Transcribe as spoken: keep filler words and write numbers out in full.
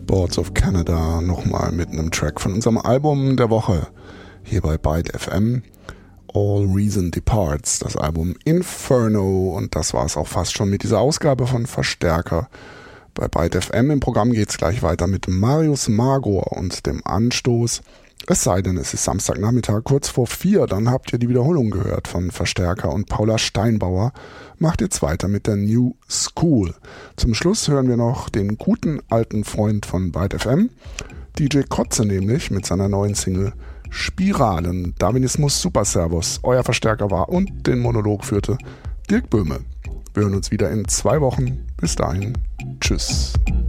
Boards of Canada nochmal mit einem Track von unserem Album der Woche hier bei Byte F M. All Reason Departs, das Album Inferno, und das war es auch fast schon mit dieser Ausgabe von Verstärker. Bei Byte F M im Programm geht es gleich weiter mit Marius Magor und dem Anstoß. Es sei denn, es ist Samstagnachmittag kurz vor vier, dann habt ihr die Wiederholung gehört von Verstärker und Paula Steinbauer. Macht jetzt weiter mit der New School. Zum Schluss hören wir noch den guten alten Freund von Byte F M, D J Kotze nämlich, mit seiner neuen Single Spiralen. Darwinismus Super Servus, euer Verstärker war und den Monolog führte Dirk Böhme. Wir hören uns wieder in zwei Wochen. Bis dahin. Tschüss.